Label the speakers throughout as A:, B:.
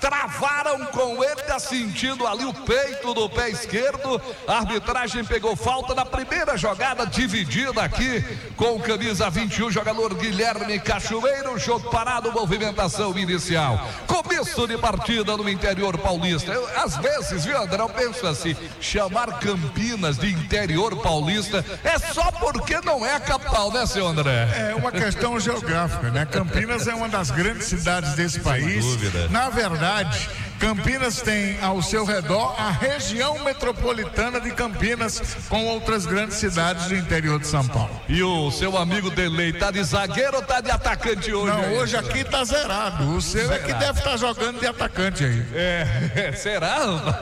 A: travaram com ele, tá sentindo ali o peito do pé esquerdo. A arbitragem pegou falta na primeira jogada, dividida aqui com camisa 21, jogador Guilherme Cachoeiro. Jogo parado, movimentação inicial. Começo de partida no interior paulista. Às vezes, viu, André, eu penso assim, chamar Campinas de interior paulista é só porque não é a capital, né, seu André?
B: É uma questão geográfica, né? Campinas é uma das grandes cidades desse país. Na verdade, Campinas tem ao seu redor a região metropolitana de Campinas, com outras grandes cidades do interior de São Paulo.
A: E o seu amigo Delei, tá de zagueiro ou tá de atacante hoje?
B: Não,
A: aí?
B: hoje aqui tá zerado. O seu é que deve estar jogando de atacante aí.
A: Será?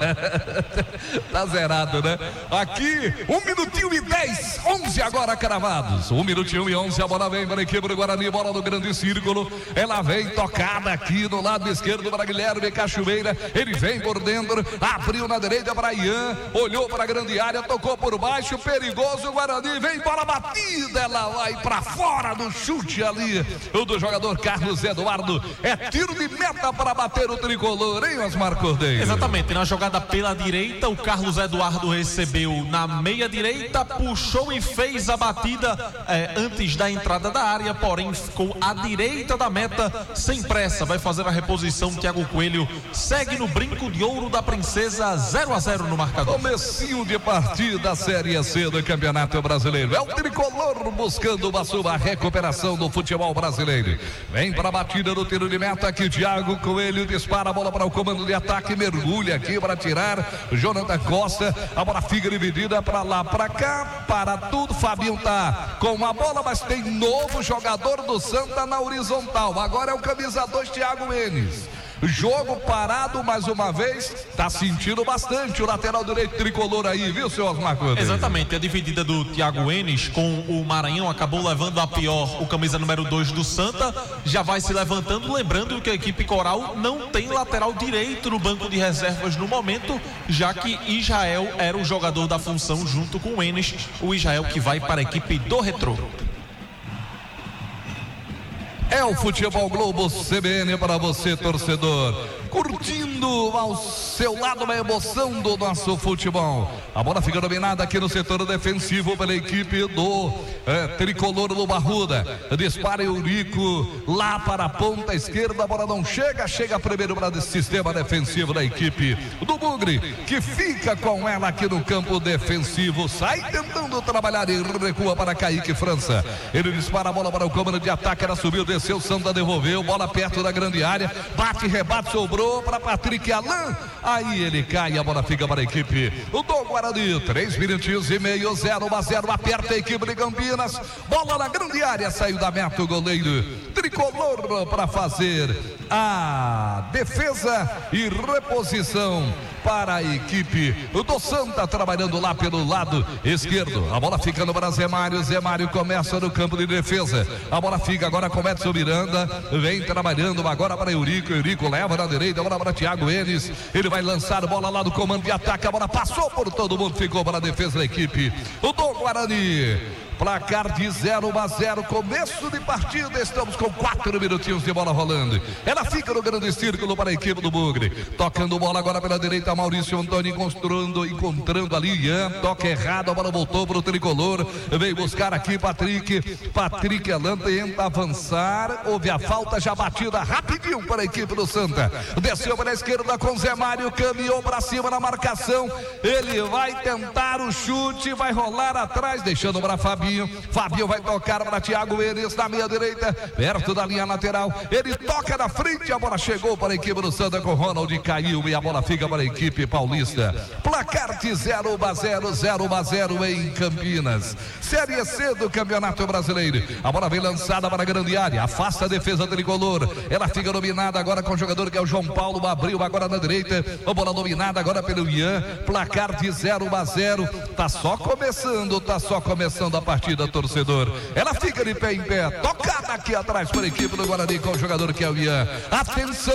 A: Tá zerado, né? Aqui, 1 minutinho e 10, 11 agora cravados. 1 minutinho e 11, a bola vem para a equipe do Guarani, bola no grande círculo. Ela vem tocada aqui no lado esquerdo para Guilherme Cachoeira. Ele vem por dentro, abriu na direita para Ian, olhou para a grande área, tocou por baixo, perigoso. O Guarani vem para a batida, ela vai para fora do chute ali. O do jogador Carlos Eduardo. É tiro de meta para bater o tricolor, hein, Osmar Cordeiro?
C: Exatamente, na jogada pela direita, o Carlos Eduardo recebeu na meia direita, puxou e fez a batida antes da entrada da área, porém ficou à direita da meta, sem pressa. Vai fazer a reposição. Thiago Coelho segue no brinco de ouro da Princesa, 0-0 no marcador.
A: Comecinho de partida, Série C do Campeonato Brasileiro. É o tricolor buscando uma sua recuperação do futebol brasileiro. Vem para a batida do tiro de meta aqui, Thiago Coelho dispara a bola para o comando de ataque, mergulha aqui para tirar Jonathan Costa. A bola fica dividida para lá, para cá, para tudo. Fabinho tá com a bola, mas tem novo jogador do Santa na horizontal. Agora é o camisa 2, Thiago Enes. Jogo parado mais uma vez, tá sentindo bastante o lateral direito tricolor aí, viu, seu Osmar Cordeiro?
C: Exatamente, a dividida do Thiago Enes com o Maranhão acabou levando a pior o camisa número 2 do Santa, já vai se levantando, lembrando que a equipe coral não tem lateral direito no banco de reservas no momento, já que Israel era o jogador da função junto com o Enes, o Israel que vai para a equipe do Retrô.
A: É o Futebol Globo CBN para você, torcedor, curtindo ao seu lado uma emoção do nosso futebol. A bola fica dominada aqui no setor defensivo pela equipe do tricolor do Barruda. Dispara Eurico lá para a ponta esquerda, a bola não chega primeiro para o sistema defensivo da equipe do Bugre, que fica com ela aqui no campo defensivo, sai tentando trabalhar e recua para Kaique França. Ele dispara a bola para o comando de ataque, ela subiu, desceu, Santa devolveu, bola perto da grande área, bate, rebate, sobrou para Patrick Alain, aí ele cai, a bola fica para a equipe do Guarani. 3 minutinhos e meio, 0-0, aperta a equipe de Campinas, bola na grande área, saiu da meta o goleiro tricolor para fazer a defesa e reposição para a equipe do Santa, trabalhando lá pelo lado esquerdo. A bola fica no Zé Mário. Zé Mário começa no campo de defesa. A bola fica agora com Edson Miranda. Vem trabalhando agora para Eurico. Eurico leva na direita, a bola para Thiago Enes. Ele vai lançar a bola lá do comando de ataque. A bola passou por todo mundo, ficou para a defesa da equipe do Guarani. Placar de 0-0, começo de partida, estamos com 4 minutinhos de bola rolando. Ela fica no grande círculo para a equipe do Bugre. Tocando bola agora pela direita, Maurício Antônio encontrando ali Ian, toca errado, a bola voltou para o tricolor. Veio buscar aqui Patrick Alain tenta avançar, houve a falta já batida rapidinho para a equipe do Santa. Desceu para a esquerda com Zé Mário, caminhou para cima na marcação. Ele vai tentar o chute, vai rolar atrás, deixando para Fabinho vai tocar para Thiago Enes na meia direita, perto da linha lateral. Ele toca na frente, a bola chegou para a equipe do Santa com Ronald, caiu e a bola fica para a equipe paulista. Placar de 0-0 em Campinas. Série C do Campeonato Brasileiro. A bola vem lançada para a grande área, afasta a defesa tricolor. Ela fica dominada agora com o jogador que é o João Paulo, abriu agora na direita. A bola dominada agora pelo Ian. Placar de 0-0. Tá só começando a partida, torcedor. Ela fica de pé em pé, tocada aqui atrás para a equipe do Guarani com o jogador que é o Ian. Atenção!